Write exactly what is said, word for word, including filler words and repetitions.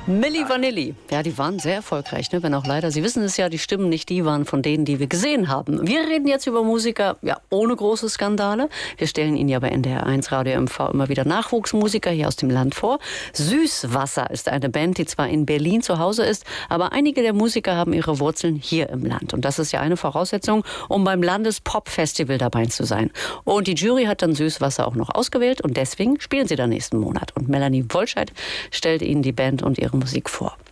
Milli Vanilli. Ja, die waren sehr erfolgreich, ne? Wenn auch leider, Sie wissen es ja, die Stimmen nicht die waren von denen, die wir gesehen haben. Wir reden jetzt über Musiker, ja, ohne große Skandale. Wir stellen Ihnen ja bei N D R eins Radio M V immer wieder Nachwuchsmusiker hier aus dem Land vor. Süßwasser ist eine Band, die zwar in Berlin zu Hause ist, aber einige der Musiker haben ihre Wurzeln hier im Land. Und das ist ja eine Voraussetzung, um beim Landespop-Festival dabei zu sein. Und die Jury hat dann Süßwasser auch noch ausgewählt und deswegen spielen sie dann nächsten Monat. Und Melanie Wollscheid stellt Ihnen die Band und ihre Musik vor.